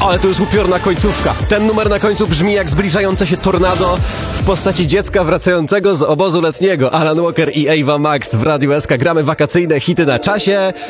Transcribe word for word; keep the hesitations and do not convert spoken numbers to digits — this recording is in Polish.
Ale to jest upiorna końcówka. Ten numer na końcu brzmi jak zbliżające się tornado w postaci dziecka wracającego z obozu letniego. Alan Walker i Ava Max w Radiu S K. Gramy wakacyjne hity na czasie